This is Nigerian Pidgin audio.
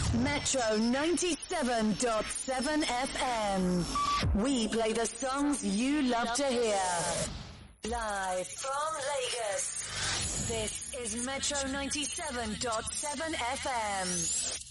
Metro 97.7 FM. We play the songs you love to hear. Live from Lagos. This is Metro 97.7 FM.